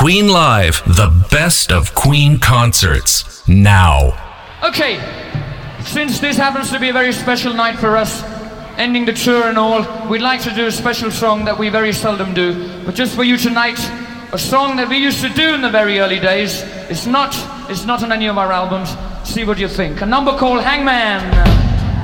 Queen Live, the best of Queen concerts, now. Okay, since this happens to be a very special night for us, ending the tour and all, we'd like to do a special song that we very seldom do, but just for you tonight, a song that we used to do in the very early days. It's not on any of our albums. See what you think. A number called Hangman.